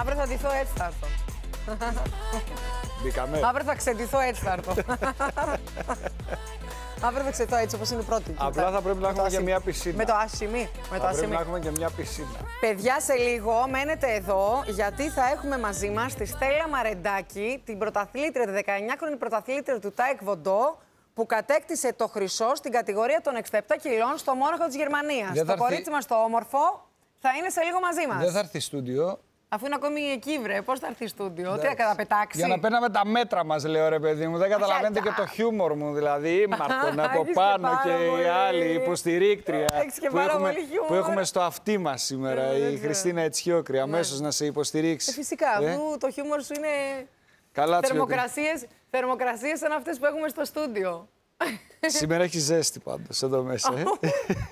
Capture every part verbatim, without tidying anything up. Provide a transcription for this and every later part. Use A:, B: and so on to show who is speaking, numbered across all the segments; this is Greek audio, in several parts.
A: Αύριο θα ντυθώ, έτσι θα έρθω.
B: Μπήκαμε.
A: Αύριο θα ξεντυθώ, έτσι θα έρθω. Αύριο θα ξεντυθώ έτσι όπως είναι η πρώτη.
B: Απλά θα πρέπει να έχουμε και μια πισίνα.
A: Με το άσημι. Με το
B: θα πρέπει
A: άσημι.
B: να έχουμε και μια πισίνα.
A: Παιδιά, σε λίγο μένετε εδώ, γιατί θα έχουμε μαζί μας τη Στέλλα Μαρεντάκη, την πρωταθλήτρια, τη δεκαεννιάχρονη πρωταθλήτρια του Τάικ Βοντό, που κατέκτησε το χρυσό στην κατηγορία των εξήντα επτά κιλών στο Μόναχο της Γερμανίας. Το
B: έρθει...
A: κορίτσι μας το όμορφο θα είναι σε λίγο μαζί μας.
B: Δεν θα έρθει στούντιο.
A: Αφού είναι ακόμη εκεί, βρε, πώς θα έρθει στούντιο, τι θα καταπετάξει.
B: Για να παίρναμε τα μέτρα μας, λέω ρε παιδί μου. Δεν καταλαβαίνετε και το χιούμορ μου. Δηλαδή, η Μαρτώνα από πάνω και η άλλη υποστηρίκτρια που έχουμε, που έχουμε στο αυτί μας σήμερα, η Χριστίνα Ετσιόκρη. Αμέσως να σε υποστηρίξει.
A: Ε, φυσικά, αφού το χιούμορ σου είναι
B: καλά,
A: θερμοκρασίες, θερμοκρασίες σαν αυτές που έχουμε στο στούντιο.
B: Σήμερα έχει ζέστη πάντως εδώ μέσα. ε.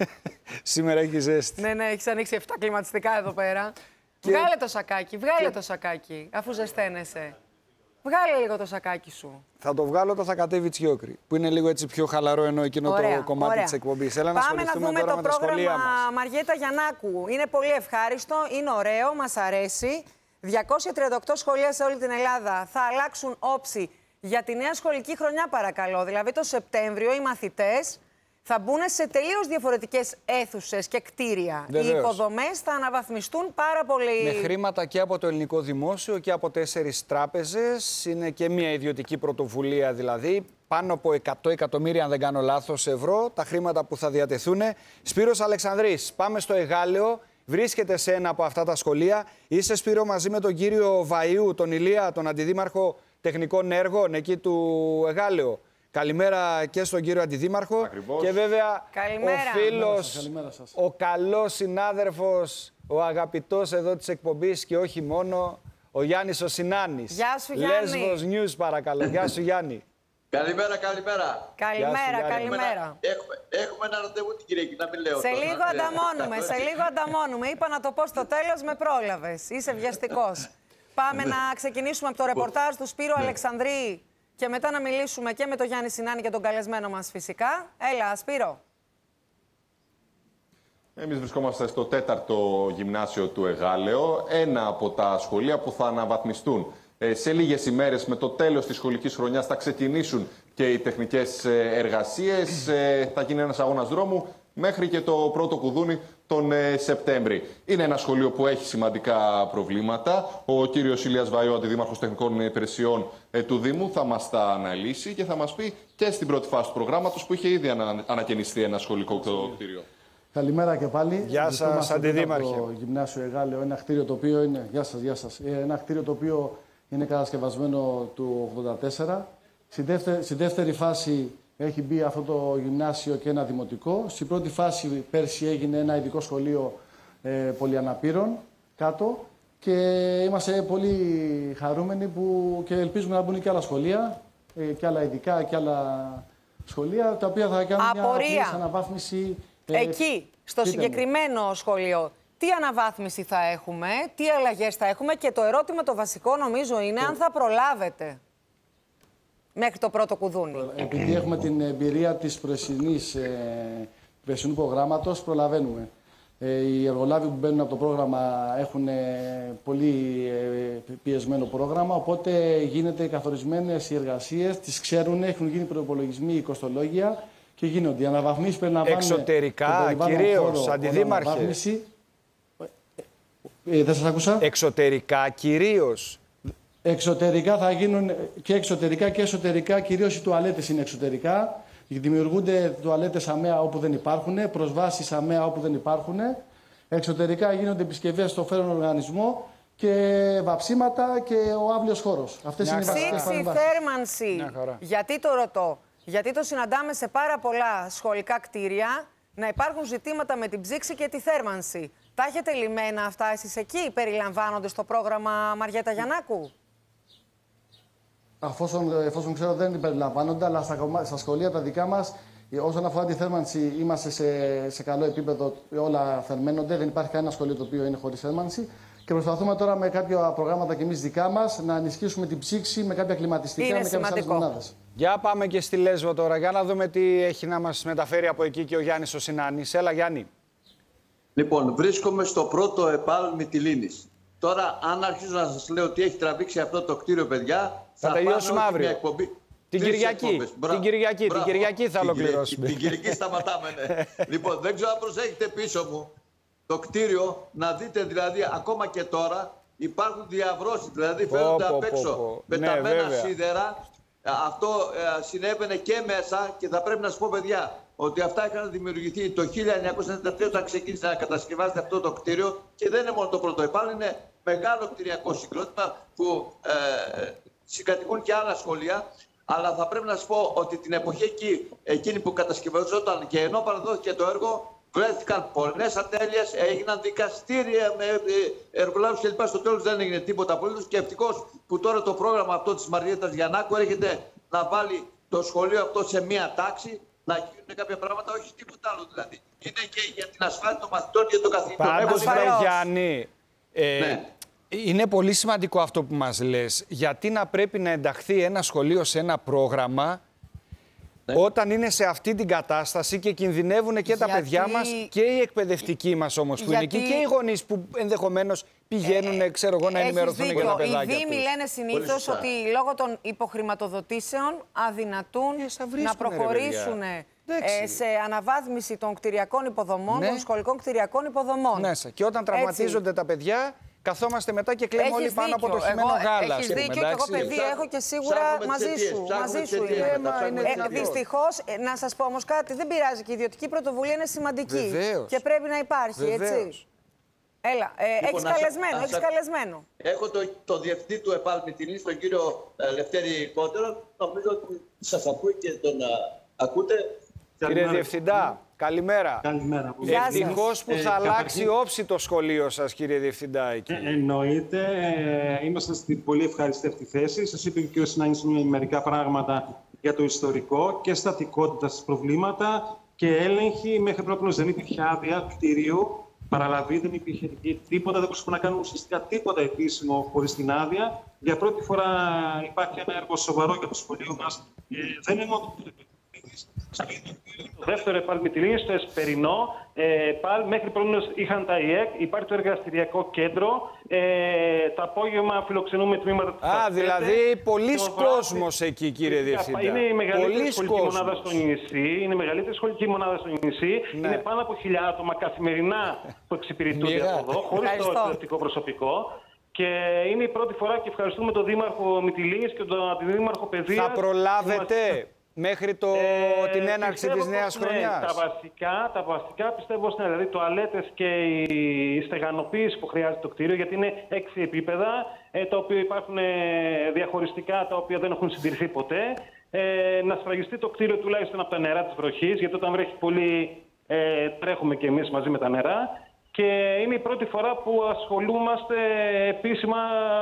B: Σήμερα έχει ζέστη.
A: Ναι, ναι, έχεις ανοίξει επτά κλιματιστικά εδώ πέρα. Και... Βγάλε το σακάκι, βγάλε και... το σακάκι, αφού ζεσταίνεσαι. Βγάλε λίγο το σακάκι σου.
B: Θα το βγάλω όταν θα κατέβει η Τσιόκρη, που είναι λίγο έτσι πιο χαλαρό ενώ εκείνο ωραία, το κομμάτι της εκπομπής. Έλα να ασχοληθούμε
A: τώρα
B: το
A: με το πρόγραμμα
B: μας.
A: Μαριέτα Γιαννάκου. Είναι πολύ ευχάριστο, είναι ωραίο, μας αρέσει. διακόσια τριάντα οκτώ σχολεία σε όλη την Ελλάδα θα αλλάξουν όψη για τη νέα σχολική χρονιά, παρακαλώ. Δηλαδή το Σεπτέμβριο οι μαθητές θα μπουν σε τελείως διαφορετικές αίθουσες και κτίρια. Βεβαίως. Οι υποδομές θα αναβαθμιστούν πάρα πολύ.
B: Με χρήματα και από το ελληνικό δημόσιο και από τέσσερις τράπεζες. Είναι και μια ιδιωτική πρωτοβουλία δηλαδή. Πάνω από εκατό εκατομμύρια, αν δεν κάνω λάθος, ευρώ. Τα χρήματα που θα διατεθούν. Σπύρος Αλεξανδρής, πάμε στο Εγάλεο. Βρίσκεται σε ένα από αυτά τα σχολεία. Είσαι, Σπύρο, μαζί με τον κύριο Βαΐου, τον Ηλία, τον Αντιδήμαρχο Τεχνικών Έργων εκεί του Εγάλεο. Καλημέρα και στον κύριο Αντιδήμαρχο. Ακριβώς. Και βέβαια
A: καλημέρα.
B: Ο φίλος, ο καλός συνάδελφος, ο αγαπητός εδώ της εκπομπής και όχι μόνο, ο Γιάννης ο Συνάνης.
A: Γεια σου, Γιάννη.
B: Λέσβος News, παρακαλώ. Γεια σου, Γιάννη.
C: Καλημέρα, καλημέρα.
A: Καλημέρα,
B: σου,
A: καλημέρα.
C: Έχουμε, έχουμε ένα ραντεβού την Κυριακή, να μην λέω.
A: Σε τώρα. λίγο ανταμώνουμε, σε λίγο ανταμώνουμε. Είπα να το πω στο τέλος, με πρόλαβες. Είσαι βιαστικός. Πάμε να ξεκινήσουμε από το ρεπορτάζ του Σπύρου Αλεξανδρή και μετά να μιλήσουμε και με τον Γιάννη Συνάνη και τον καλεσμένο μας φυσικά. Έλα, Σπύρο.
D: Εμείς βρισκόμαστε στο τέταρτο γυμνάσιο του Εγάλεο, ένα από τα σχολεία που θα αναβαθμιστούν. Σε λίγες ημέρες με το τέλος της σχολικής χρονιάς θα ξεκινήσουν και οι τεχνικές εργασίες. Θα γίνει ένας αγώνας δρόμου μέχρι και το πρώτο κουδούνι τον Σεπτέμβρη. Είναι ένα σχολείο που έχει σημαντικά προβλήματα. Ο κύριος Ηλίας Βαΐου, Αντιδήμαρχος Τεχνικών Υπηρεσιών του Δήμου, θα μας τα αναλύσει και θα μας πει και στην πρώτη φάση του προγράμματος που είχε ήδη ανα... ανακαινιστεί ένα σχολικό κτίριο.
E: Καλημέρα και πάλι.
B: Γεια σας, Αντιδήμαρχε.
E: Το Γυμνάσιο Εγάλεο, ένα κτίριο το οποίο είναι... Γεια σας, γεια σας. Ένα κτίριο το οποίο είναι κατασκευασμένο του ογδόντα τέσσερα. Στη δεύτερη, στη δεύτερη φάση έχει μπει αυτό το γυμνάσιο και ένα δημοτικό. Στην πρώτη φάση πέρσι έγινε ένα ειδικό σχολείο ε, πολυαναπήρων κάτω. Και είμαστε πολύ χαρούμενοι που και ελπίζουμε να μπουν και άλλα σχολεία, ε, και άλλα ειδικά και άλλα σχολεία, τα οποία θα κάνουν
A: Απορία.
E: μια αναβάθμιση.
A: Ε, Εκεί, στο συγκεκριμένο μου. σχολείο, τι αναβάθμιση θα έχουμε, τι αλλαγές θα έχουμε και το ερώτημα το βασικό νομίζω είναι το... αν θα προλάβετε μέχρι το πρώτο κουδούνι.
E: Επειδή έχουμε την εμπειρία της προεσινής, ε, προεσινού προγράμματος, προλαβαίνουμε. Ε, οι εργολάβοι που μπαίνουν από το πρόγραμμα έχουν ε, πολύ ε, πιεσμένο πρόγραμμα, οπότε γίνεται καθορισμένες οι εργασίες, τις ξέρουν, έχουν γίνει προϋπολογισμοί, οικοστολόγια και γίνονται. Οι αναβαθμίσεις περιλαμβάνουν
B: εξωτερικά, κυρίως, Αντιδήμαρχε.
E: Ε, δεν σας άκουσα.
B: Εξωτερικά, κυρίως.
E: Εξωτερικά θα γίνουν και εξωτερικά και εσωτερικά, κυρίως οι τουαλέτες είναι εξωτερικά. Δημιουργούνται τουαλέτες ΑΜΕΑ όπου δεν υπάρχουν, προσβάσεις ΑΜΕΑ όπου δεν υπάρχουν. Εξωτερικά γίνονται επισκευές στο φέρον οργανισμό και βαψίματα και ο αύλιος χώρος. Αυτές είναι οι βασικές παρεμβάσεις.
A: Θέρμανση. Γιατί το ρωτώ. Γιατί το συναντάμε σε πάρα πολλά σχολικά κτίρια να υπάρχουν ζητήματα με την ψήξη και τη θέρμανση. Τα έχετε λυμμένα αυτά εσείς εκεί, περιλαμβάνονται στο πρόγραμμα Μαριέτα Γιαννάκου?
E: Αφόσον, εφόσον ξέρω δεν περιλαμβάνονται, αλλά στα, στα σχολεία τα δικά μας, όσον αφορά τη θέρμανση, είμαστε σε, σε καλό επίπεδο, όλα θερμαίνονται, δεν υπάρχει κανένα σχολείο το οποίο είναι χωρίς θέρμανση. Και προσπαθούμε τώρα με κάποια προγράμματα και εμείς δικά μας να ενισχύσουμε την ψήξη με κάποια κλιματιστικά,
A: είναι
E: με κάποιες άλλες μονάδες.
B: Για πάμε και στη Λέσβο τώρα, για να δούμε τι έχει να μας μεταφέρει από εκεί και ο Γιάννης ο Συνάνης. Έλα, Γιάννη.
C: Λοιπόν, βρίσκομαι στο πρώτο ΕΠΑΛ Μυτιλήνης. Τώρα, αν αρχίζω να σας λέω ότι έχει τραβήξει αυτό το κτίριο, παιδιά,
B: θα, θα τελειώσουμε αύριο.
C: Μια εκπομπή.
B: Την Κυριακή. Την Κυριακή, την Κυριακή θα ολοκληρώσουμε.
C: Την Κυριακή σταματάμε, ναι. Λοιπόν, δεν ξέρω αν προσέχετε πίσω μου το κτίριο, να δείτε δηλαδή ακόμα και τώρα υπάρχουν διαβρώσεις, δηλαδή φαίνονται απ' έξω πεταμένα ναι, σίδερα. Αυτό ε, συνέβαινε και μέσα και θα πρέπει να σας πω, παιδιά, ότι αυτά είχαν δημιουργηθεί το χίλια εννιακόσια ενενήντα τρία όταν ξεκίνησε να κατασκευάζεται αυτό το κτίριο και δεν είναι μόνο το πρώτο. Υπάρχει είναι μεγάλο κτηριακό συγκρότημα που ε, συγκατοικούν και άλλα σχολεία. Αλλά θα πρέπει να σας πω ότι την εποχή εκεί, εκείνη που κατασκευαζόταν και ενώ παραδόθηκε το έργο, βρέθηκαν πολλές ατέλειες, έγιναν δικαστήρια με εργολάβους κλπ. Στο τέλος δεν έγινε τίποτα απολύτως και ευτυχώς που τώρα το πρόγραμμα αυτό της Μαριέτας Γιαννάκου έρχεται να βάλει το σχολείο αυτό σε μία τάξη, να γίνουν κάποια πράγματα, όχι τίποτα άλλο δηλαδή. Είναι και για την ασφάλεια των μαθητών και των καθηγητών.
B: Πάντως, Γιάννη, ε,
C: ναι.
B: είναι πολύ σημαντικό αυτό που μας λες. Γιατί να πρέπει να ενταχθεί ένα σχολείο σε ένα πρόγραμμα ναι. όταν είναι σε αυτή την κατάσταση και κινδυνεύουν και Γιατί... τα παιδιά μας και οι εκπαιδευτικοί μας όμως που Γιατί... είναι εκεί και οι γονείς που ενδεχομένως πηγαίνουν ε, ξέρω εγώ, να ενημερωθούν για τα παιδάκια.
A: Οι Δήμοι λένε συνήθως ότι λόγω των υποχρηματοδοτήσεων αδυνατούν ε, να προχωρήσουν ε, σε αναβάθμιση των κτηριακών υποδομών, ναι. των σχολικών κτηριακών υποδομών.
B: Μέσα. Και όταν τραυματίζονται Έτσι. τα παιδιά, καθόμαστε μετά και κλαίμε όλοι πάνω από το χυμένο γάλα.
A: Έχεις δίκιο και εγώ παιδί έχω και σίγουρα μαζί σου. Μαζί σου είναι. Ε, δυστυχώς, να σας πω όμως κάτι, δεν πειράζει και η ιδιωτική πρωτοβουλία είναι σημαντική.
B: Βεβαίως.
A: Και πρέπει να υπάρχει,
B: Βεβαίως.
A: έτσι. Έλα, ε,
C: λοιπόν,
A: έχεις καλεσμένο, έχεις καλεσμένο.
C: Έχω το, το διευθυντή του ΕΠΑΛ Μυτιλήνης, τον κύριο ε, Λευτέρη Κότερο. Νομίζω ότι σας ακούει και τον α, ακούτε.
B: Κύριε Διευθυντά, καλημέρα.
F: Καλημέρα.
B: Ευτυχώς που θα ε, αλλάξει καταρχήν... όψη το σχολείο σας, κύριε Διευθυντά. Εκεί.
F: Ε, εννοείται. Ε, είμαστε στην πολύ ευχαριστή θέση. Σας είπε και ο κ. Συνάνης μερικά πράγματα για το ιστορικό και στατικότητα στις προβλήματα και έλεγχη. Μέχρι πρώτος δεν υπήρχε άδεια κτηρίου. Παραλαβή, δεν υπήρχε τίποτα, δεν μπορούσαμε να κάνουμε ουσιαστικά τίποτα επίσημο χωρίς την άδεια. Για πρώτη φορά υπάρχει ένα έργο σοβαρό για το σχολείο μας. Ε, δεν είναι μόνο το δεύτερο ΕΠΑΛ Μυτιλήνης, το Εσπερινό. Ε, ΕΠΑΛ, μέχρι πρώτος είχαν τα ΙΕΚ, υπάρχει το εργαστηριακό κέντρο. Ε, το απόγευμα φιλοξενούμε τμήματα του.
B: Α, δηλαδή πολλοί κόσμος εκεί, κύριε Διευθυντά.
F: Είναι η μεγαλύτερη σχολική κόσμος. μονάδα στο νησί. Είναι η μεγαλύτερη σχολική μονάδα στο νησί. Ναι. Είναι πάνω από χιλιάδες άτομα καθημερινά που εξυπηρετούνται από εδώ, χωρίς το εκπαιδευτικό προσωπικό. Και είναι η πρώτη φορά και ευχαριστούμε τον Δήμαρχο Μυτιλήνης και τον Αντιδήμαρχο Παιδείας.
B: Θα προλάβετε μέχρι το, ε, την έναρξη της νέας
F: ναι,
B: χρονιάς.
F: Τα βασικά, τα βασικά πιστεύω ναι, δηλαδή τουαλέτες και η στεγανοποίηση που χρειάζεται το κτίριο, γιατί είναι έξι επίπεδα, ε, τα οποία υπάρχουν ε, διαχωριστικά, τα οποία δεν έχουν συντηρηθεί ποτέ. Ε, να σφραγιστεί το κτίριο τουλάχιστον από τα νερά της βροχής, γιατί όταν βρέχει πολύ ε, τρέχουμε και εμείς μαζί με τα νερά. Και είναι η πρώτη φορά που ασχολούμαστε επίσημα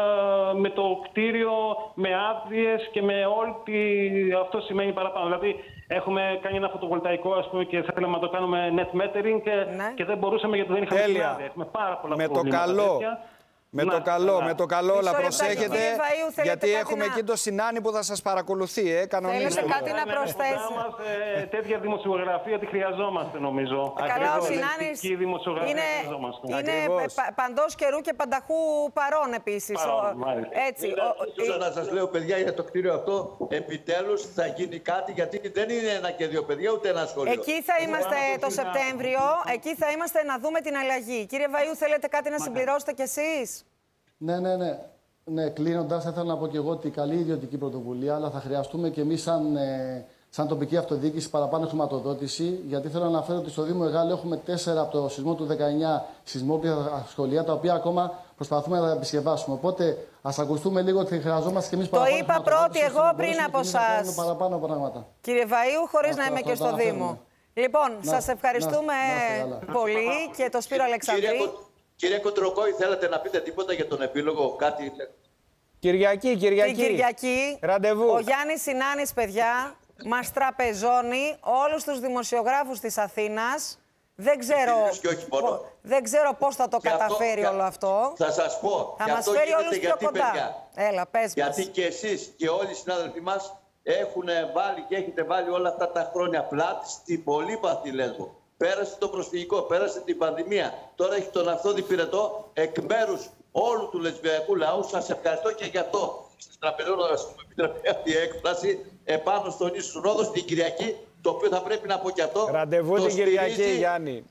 F: με το κτίριο, με άδειες και με όλη αυτό σημαίνει παραπάνω. Δηλαδή, έχουμε κάνει ένα φωτοβολταϊκό, ας πούμε, και θέλαμε να το κάνουμε net metering και, ναι. και δεν μπορούσαμε γιατί δεν είχαμε την άδεια. Έχουμε πάρα πολλά
B: με
F: προβλήματα.
B: Το καλό.
F: Τέτοια.
B: Με
F: να,
B: το καλό,
F: να.
B: με το καλό όλα προσέχετε,
A: Βαΐου,
B: γιατί έχουμε
A: να...
B: εκεί το Συνάνη που θα σας παρακολουθεί, ε, κανονίστε.
A: Θέλετε κάτι να προσθέσει.
F: Ε, τέτοια δημοσιογραφία τη χρειαζόμαστε, νομίζω.
A: Καλά, ο Συνάνης είναι, είναι παντός καιρού και πανταχού παρών επίσης. Έτσι.
C: Ήθελα να σας λέω, παιδιά, για το κτίριο αυτό, επιτέλους θα γίνει κάτι, γιατί δεν είναι ένα και δύο παιδιά, ούτε ένα σχολείο.
A: Εκεί θα είμαστε το Σεπτέμβριο, εκεί θα είμαστε να δούμε την αλλαγή. Κύριε Βαΐου, θέλετε κάτι να συμπληρώσετε κι εσείς?
E: Ναι, ναι, ναι. Ναι, κλείνοντας, θα ήθελα να πω και εγώ ότι καλή ιδιωτική πρωτοβουλία, αλλά θα χρειαστούμε και εμείς σαν, ε, σαν τοπική αυτοδιοίκηση παραπάνω χρηματοδότηση. Γιατί θέλω να αναφέρω ότι στο Δήμο Εγάλεο έχουμε τέσσερα από το σεισμό του δεκαεννιά σεισμόπληκτα σχολεία, τα οποία ακόμα προσπαθούμε να τα επισκευάσουμε. Οπότε ας ακουστούμε λίγο ότι χρειαζόμαστε και εμείς παραπάνω.
A: Το είπα πρώτη εγώ πριν από εσάς.
E: Παραπάνω πράγματα.
A: Κύριε Βαΐου, χωρίς να είμαι και στο Δήμο. Λοιπόν, σας ευχαριστούμε πολύ και το Σπύρο Αλεξανδρή.
C: Κύριε Κοντροκόη, θέλετε να πείτε τίποτα για τον επίλογο, κάτι?
B: Κυριακή, Κυριακή.
A: Την Κυριακή,
B: ραντεβού.
A: Ο Γιάννης Συνάνης, παιδιά, μας τραπεζώνει όλους τους δημοσιογράφους της Αθήνας. Δεν ξέρω, πο, δεν ξέρω πώς θα το και καταφέρει αυτό, όλο αυτό.
C: Θα σας πω.
A: Θα μας φέρει όλους πιο κοντά. Παιδιά, Έλα, πες
C: γιατί
A: μας.
C: και εσείς και όλοι οι συνάδελφοί μας έχουν βάλει και έχετε βάλει όλα αυτά τα χρόνια πλάτη στην πολύπαθη Λέσβο. πέρασε το προσφυγικό, πέρασε την πανδημία. Τώρα έχει τον αυθόδη πυρετό εκ μέρους όλου του λεσβιακού λαού. Σας ευχαριστώ και για αυτό. Στις τραπεζόνες, μου επιτρέπει αυτή η έκφραση, επάνω στον ίσο Ρόδος την Κυριακή, το οποίο θα πρέπει να πω και αυτό.
B: Ραντεβού την Κυριακή, Γιάννη.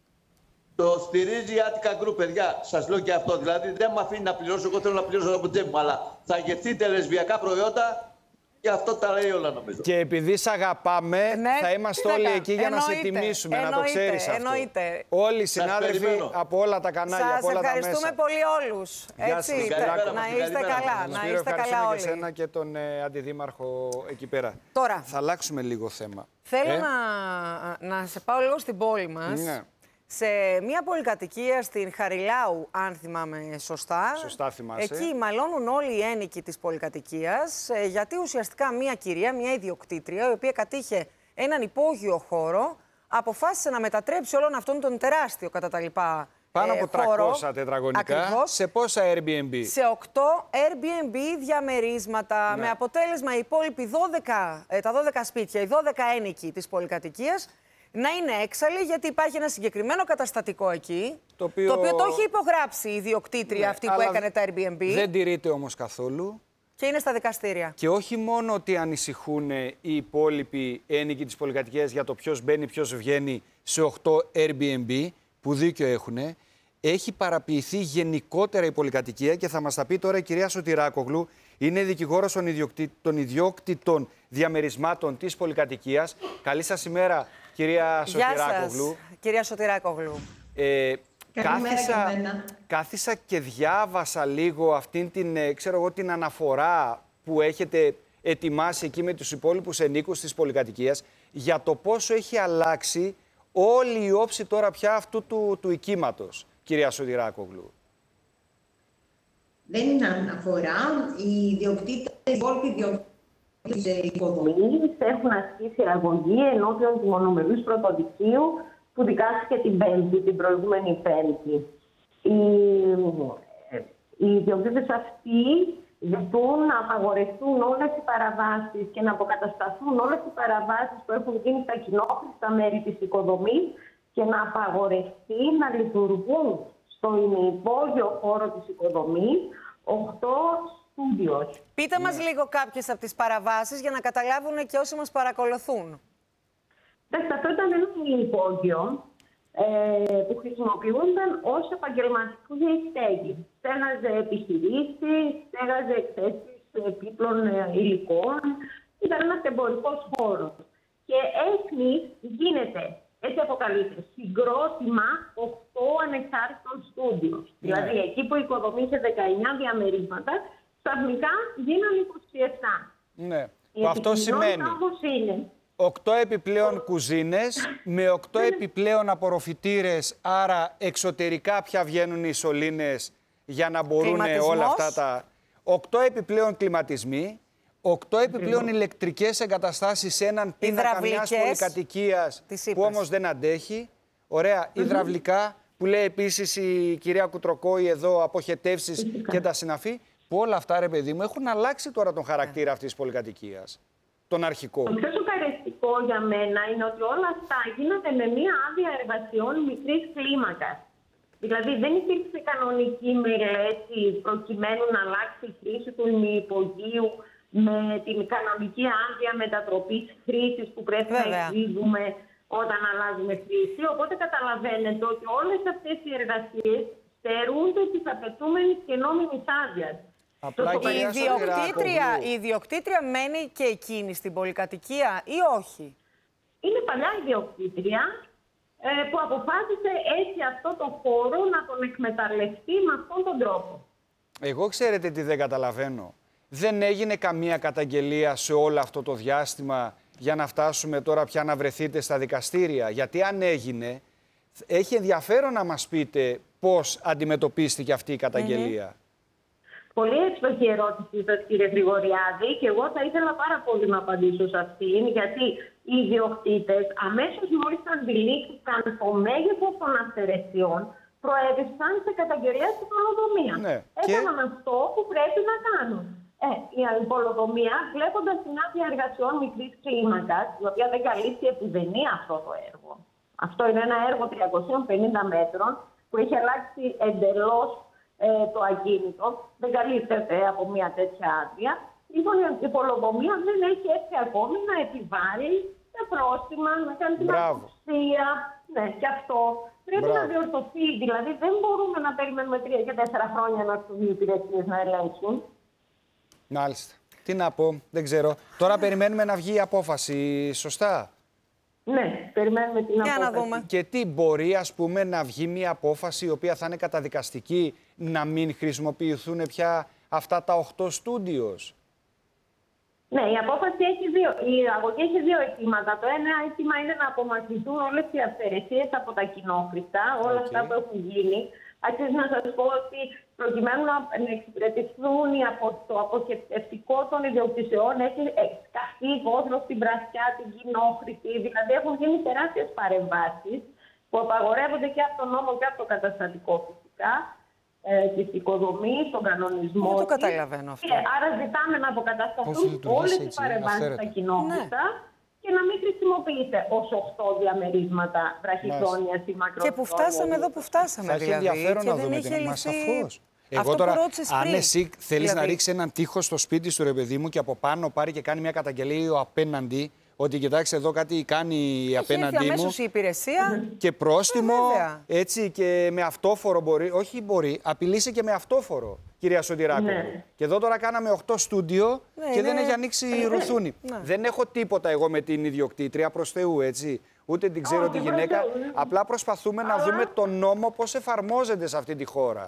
C: Το στηρίζει η Attica Group, παιδιά. Σας λέω και αυτό. Δηλαδή δεν με αφήνει να πληρώσω. Εγώ θέλω να πληρώσω από την τσέπη μου. Αλλά θα γευτείτε λεσβιακά προϊόντα και αυτό τα λέει όλα, νομίζω.
B: Και επειδή σ' αγαπάμε, ναι, θα είμαστε όλοι εκεί για εννοείται, να σε τιμήσουμε. Εννοείται, να το ξέρεις αυτό.
A: Εννοείται.
B: Όλοι οι συνάδελφοι από όλα τα κανάλια,
A: σας
B: από όλα τα μέσα.
A: Σας ευχαριστούμε πολύ όλους. Έτσι, να είστε καλά. Να είστε καλά όλοι.
B: Και εσένα και τον ε, αντιδήμαρχο εκεί πέρα.
A: Τώρα.
B: Θα αλλάξουμε λίγο θέμα.
A: Θέλω ε? να, να σε πάω λίγο στην πόλη μας. Ναι. Σε μια πολυκατοικία στην Χαριλάου, αν θυμάμαι σωστά.
B: Σωστά θυμάσαι.
A: Εκεί μαλώνουν όλοι οι ένοικοι της πολυκατοικίας, γιατί ουσιαστικά μια κυρία, μια ιδιοκτήτρια, η οποία κατήχε έναν υπόγειο χώρο, αποφάσισε να μετατρέψει όλον αυτόν τον τεράστιο κατά τα λοιπά
B: πάνω
A: ε,
B: από τριακόσια τετραγωνικά. Ακριβώς, σε πόσα Airbnb?
A: Σε οκτώ Airbnb διαμερίσματα, ναι. Με αποτέλεσμα οι υπόλοιποι δώδεκα, τα δώδεκα σπίτια, οι δώδεκα ένοικοι της πολυκατοικίας να είναι έξαλλοι, γιατί υπάρχει ένα συγκεκριμένο καταστατικό εκεί, το οποίο το, οποίο το έχει υπογράψει η ιδιοκτήτρια, ναι, αυτή που έκανε τα Airbnb.
B: Δεν τηρείται όμως καθόλου.
A: Και είναι στα δικαστήρια.
B: Και όχι μόνο ότι ανησυχούν οι υπόλοιποι ένοικοι της πολυκατοικίας για το ποιος μπαίνει, ποιος βγαίνει σε οκτώ Airbnb, που δίκιο έχουν, έχει παραποιηθεί γενικότερα η πολυκατοικία και θα μας τα πει τώρα η κυρία Σωτηράκογλου, είναι δικηγόρος των, ιδιοκτή, των ιδιόκτητων διαμερισμάτων της πολυκατοικίας. Καλή σας ημέρα, κυρία Σωτηράκογλου.
A: Γεια σας, κυρία Σωτηράκογλου.
B: Ε, κάθισα, κάθισα και διάβασα λίγο αυτήν την, ξέρω εγώ, την αναφορά που έχετε ετοιμάσει εκεί με τους υπόλοιπους ενίκους της πολυκατοικίας για το πόσο έχει αλλάξει όλη η όψη τώρα πια αυτού του, του οικίματος, κυρία Σωτηράκογλου.
G: Δεν είναι αναφορά. Οι ιδιοκτήτες, οι υπόλοιποι ιδιοκτήτες οικοδομής έχουν ασκήσει αγωγή ενώπιον του μονομερούς πρωτοδικείου που δικάστηκε την Πέμπτη, την προηγούμενη Πέμπτη. Οι, οι ιδιοκτήτες αυτοί ζητούν να απαγορευτούν όλες οι παραβάσεις και να αποκατασταθούν όλες οι παραβάσεις που έχουν γίνει στα κοινόχρηστα μέρη της οικοδομής και να απαγορευτεί να λειτουργούν στο ημιυπόγειο χώρο της οικοδομής οκτώ στούντιος.
A: Πείτε μας λίγο κάποιες από τις παραβάσεις για να καταλάβουν και όσοι μας παρακολουθούν.
G: Αυτό ήταν ένα ημιυπόγειο ε, που χρησιμοποιούνταν ως επαγγελματική στέγη. Στέγαζε επιχειρήσεις, στέγαζε εκθέσεις επίπλων υλικών. Ήταν ένας εμπορικός χώρος. Και έθνη γίνεται, έτσι αποκαλείται, συγκρότημα οκτώ ανεξάρτητων στούντιο. Yeah. Δηλαδή, εκεί που οικοδομήσε δεκαεννιά διαμερίσματα, ξαφνικά γίνανε είκοσι επτά.
B: Ναι. Που αυτό σημαίνει
G: είναι
B: οκτώ επιπλέον κουζίνες με οκτώ επιπλέον απορροφητήρες, άρα εξωτερικά πια βγαίνουν οι σωλήνες για να μπορούν όλα αυτά τα... οκτώ επιπλέον κλιματισμοί, οκτώ επιπλέον ηλεκτρικές εγκαταστάσεις σε έναν πίνακα μιας πολυκατοικίας που όμως δεν αντέχει. Ωραία, mm-hmm. υδραυλικά, που λέει επίσης η κυρία Κουτροκόη εδώ, αποχετεύσεις Φυσικά. Και τα συναφή, που όλα αυτά, ρε παιδί μου, έχουν αλλάξει τώρα τον χαρακτήρα αυτής της πολυκατοικίας. Τον αρχικό.
G: Το πιο σοκαριστικό για μένα είναι ότι όλα αυτά γίνονται με μία άδεια εργασιών μικρής κλίμακας. Δηλαδή δεν υπήρξε κανονική μελέτη προκειμένου να αλλάξει η χρήση του ημιυπογείου με την κανονική άδεια μετατροπής χρήσης που πρέπει Βέβαια. να εκδίδουμε όταν αλλάζουμε χρήση. Οπότε καταλαβαίνετε ότι όλες αυτές οι εργασίες στερούνται της απαιτούμενης και νόμιμης άδειας.
A: Η ιδιοκτήτρια, η ιδιοκτήτρια μένει και εκείνη στην πολυκατοικία ή όχι?
G: Είναι παλιά ιδιοκτήτρια ε, που αποφάσισε έτσι αυτό το χώρο να τον εκμεταλλευτεί με αυτόν τον τρόπο.
B: Εγώ ξέρετε τι δεν καταλαβαίνω. Δεν έγινε καμία καταγγελία σε όλο αυτό το διάστημα για να φτάσουμε τώρα πια να βρεθείτε στα δικαστήρια? Γιατί αν έγινε, έχει ενδιαφέρον να μας πείτε πώς αντιμετωπίστηκε αυτή η καταγγελία. Mm-hmm.
G: Πολύ εύστοχη ερώτηση σας, κύριε Γρηγοριάδη, και εγώ θα ήθελα πάρα πολύ να απαντήσω σε αυτήν, γιατί οι ιδιοκτήτες αμέσως μόλις αντιλήφθηκαν το μέγεθος των αυθαιρεσιών, προέβησαν σε καταγγελία στην πολεοδομία. Ναι. Έκαναν και... αυτό που πρέπει να κάνουν. Ε, η πολεοδομία, βλέποντας την άδεια εργασιών μικρής κλίμακας, η οποία δεν καλύπτει επουδενή αυτό το έργο, Αυτό είναι ένα έργο τριακοσίων πενήντα μέτρων που έχει αλλάξει εντελώς ε, το ακίνητο. Δεν καλύπτεται από μια τέτοια άδεια. Λοιπόν, η πολεοδομία δεν έχει έρθει ακόμη να επιβάλλει τα πρόστιμα, να κάνει την αποψία. Ναι, και αυτό πρέπει Μπράβο. να διορθωθεί. Δηλαδή, δεν μπορούμε να περιμένουμε τρία και τέσσερα χρόνια να έρθουν οι υπηρεσίες να ελέγξουν.
B: Μάλιστα. Τι να πω, δεν ξέρω. Τώρα περιμένουμε να βγει η απόφαση, σωστά.
G: Ναι, περιμένουμε την απόφαση.
A: Για να δούμε.
B: Και τι μπορεί, ας πούμε, να βγει μια απόφαση η οποία θα είναι καταδικαστική, να μην χρησιμοποιηθούν πια αυτά τα οχτώ στούντιος.
G: Ναι, η απόφαση έχει δύο. Η αγωγή έχει δύο αιτήματα. Το ένα αίτημα είναι να απομακρυνθούν όλες οι αυθαιρεσίες από τα κοινόχρηστα, όλα okay. αυτά που έχουν γίνει. Αξίζει να σας πω ότι προκειμένου να εξυπηρετηθούν το αποχαιρετευτικό των ιδιοκτησιών, έχει σκαφεί βόθρο στην πρασιά, την κοινόχρηση. Δηλαδή έχουν γίνει τεράστιες παρεμβάσεις που απαγορεύονται και από τον νόμο και από το καταστατικό φυσικά. Ε, της οικοδομής, τον κανονισμό.
A: Δεν το καταλαβαίνω αυτό.
G: Και άρα ζητάμε να αποκατασταθούν όλες οι παρεμβάσεις στα κοινόχρηστα ναι. και να μην χρησιμοποιείται ως οχτώ διαμερίσματα βραχυχρόνιας ή μακροχρόνιας.
A: Και που φτάσαμε εδώ που φτάσαμε.
B: Θα έχει
A: δηλαδή,
B: ενδιαφέρον
A: και
B: να
A: δεν
B: δούμε
A: είχε
B: την
A: λυθεί...
B: μας σαφώς. Εγώ
A: αυτό
B: τώρα, αν
A: πριν,
B: εσύ θέλεις
A: δηλαδή...
B: να ρίξεις έναν τοίχο στο σπίτι σου, ρε παιδί μου, και από πάνω πάρει και κάνει μια καταγγελία ο απέναντι, ότι κοιτάξτε εδώ κάτι κάνει η απέναντί μου.
A: Η υπηρεσία.
B: Και πρόστιμο,
A: ε,
B: έτσι, και με αυτόφορο μπορεί. Όχι μπορεί, απειλήσει και με αυτόφορο, κυρία Σωτηράκου. Ναι. Και εδώ τώρα κάναμε οχτώ στούντιο ναι, και ναι. δεν έχει ανοίξει η ρουθούνη. Ναι. Δεν έχω τίποτα εγώ με την ιδιοκτήτρια, προς Θεού, έτσι. Ούτε την ξέρω oh, τη γυναίκα. Ναι. Απλά προσπαθούμε Αλλά... να δούμε τον νόμο πώς εφαρμόζεται σε αυτή τη χώρα.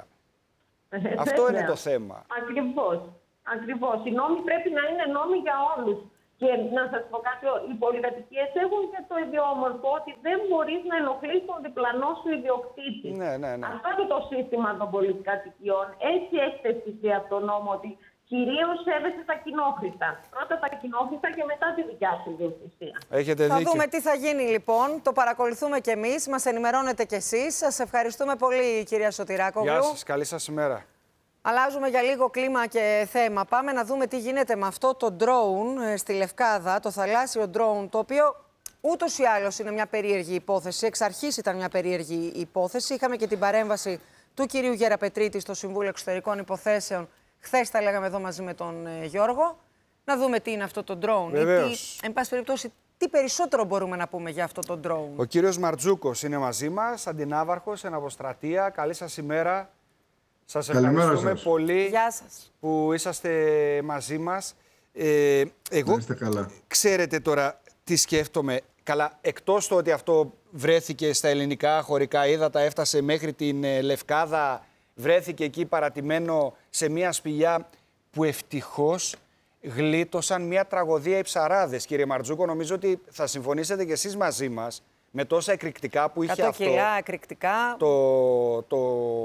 G: Ε,
B: Αυτό
G: βέβαια.
B: είναι το θέμα.
G: Ακριβώς. Ακριβώς. Οι νόμοι πρέπει να είναι νόμοι για όλους. Και να σας πω κάτι, οι πολυκατοικίες έχουν και το ιδιόμορφο ότι δεν μπορείς να ενοχλείς τον διπλανό σου ιδιοκτήτη.
B: Ναι, ναι, ναι.
G: Αυτό είναι το σύστημα των πολυκατοικιών. Έτσι έχει θεσπιστεί από τον νόμο ότι κυρίως σέβεσαι τα κοινόχρηστα. Πρώτα τα κοινόχρηστα και μετά τη δικιά σου ιδιοκτησία.
B: Έχετε
A: θα
B: δίκιο.
A: δούμε τι θα γίνει λοιπόν. Το παρακολουθούμε κι εμείς. Μας ενημερώνετε κι εσείς. Σας ευχαριστούμε πολύ, κυρία Σωτηράκογλου.
B: Γεια σας. Καλή σας ημέρα.
A: Αλλάζουμε για λίγο κλίμα και θέμα. Πάμε να δούμε τι γίνεται με αυτό το drone στη Λευκάδα, το θαλάσσιο drone, το οποίο ούτως ή άλλως είναι μια περίεργη υπόθεση. Εξ αρχής ήταν μια περίεργη υπόθεση. Είχαμε και την παρέμβαση του κυρίου Γεραπετρίτη στο Συμβούλιο Εξωτερικών Υποθέσεων. Χθες τα λέγαμε εδώ μαζί με τον Γιώργο. Να δούμε τι είναι αυτό το drone.
B: Βεβαίως.
A: Ή τι, εν πάση περιπτώσει, τι περισσότερο μπορούμε να πούμε για αυτό το drone.
B: Ο κύριος Μαρτζούκος είναι μαζί μας, αντινάβαρχος, εν αποστρατεία. Καλή σας ημέρα. Σας ευχαριστούμε σας. πολύ που είσαστε μαζί μας. Ε, εγώ,
H: είστε καλά.
B: Ξέρετε τώρα τι σκέφτομαι. Καλά, εκτός το ότι αυτό βρέθηκε στα ελληνικά χωρικά ύδατα, έφτασε μέχρι την ε, Λευκάδα, βρέθηκε εκεί παρατημένο σε μια σπηλιά που ευτυχώς γλίτωσαν μια τραγωδία οι ψαράδες. Κύριε Μαρτζούκο, νομίζω ότι θα συμφωνήσετε κι εσείς μαζί μας. Με τόσα εκρηκτικά που είχε αυτό,
A: κιλά εκρηκτικά.
B: το, το,